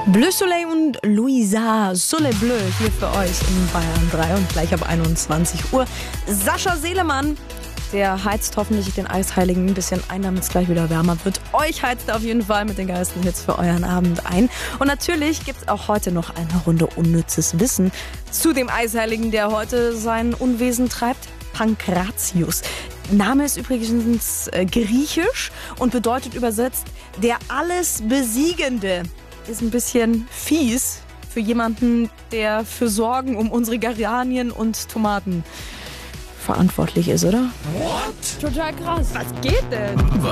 Bleu Soleil und Luisa Soleil Bleu hier für euch in Bayern 3 und gleich ab 21 Uhr. Sascha Selemann, der heizt hoffentlich den Eisheiligen ein bisschen ein, damit es gleich wieder wärmer wird. Euch heizt er auf jeden Fall mit den geilsten Hits für euren Abend ein. Und natürlich gibt es auch heute noch eine Runde unnützes Wissen zu dem Eisheiligen, der heute sein Unwesen treibt. Pankratius. Name ist übrigens griechisch und bedeutet übersetzt der Allesbesiegende. Ist ein bisschen fies für jemanden, der für Sorgen um unsere Geranien und Tomaten verantwortlich ist, oder? What? Total krass. Was geht denn?